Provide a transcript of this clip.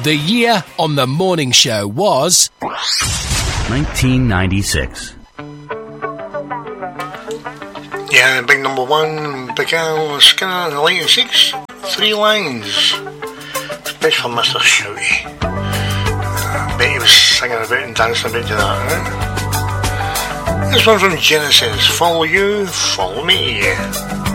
The year on the morning show was 1996. Yeah, big number one began with Skinner in the late 6, 3 lines. Best for Mr. Shouty. I bet he was singing about and dancing about to that, eh? This one's from Genesis. Follow you, follow me.